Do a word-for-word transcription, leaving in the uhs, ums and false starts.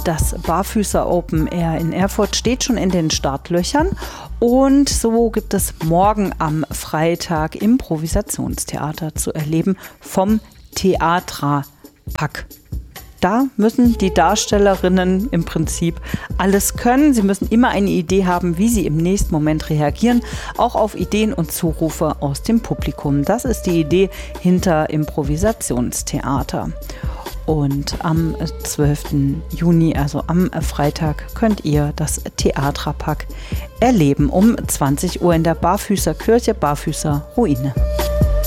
Das Barfüßer Open Air in Erfurt steht schon in den Startlöchern und so gibt es morgen am Freitag Improvisationstheater zu erleben vom Teatra Pak. Da müssen die Darstellerinnen im Prinzip alles können. Sie müssen immer eine Idee haben, wie sie im nächsten Moment reagieren, auch auf Ideen und Zurufe aus dem Publikum. Das ist die Idee hinter Improvisationstheater. Und am zwölften Juni, also am Freitag, könnt ihr das Teatra Pak erleben um zwanzig Uhr in der Barfüßer Kirche, Barfüßer Ruine.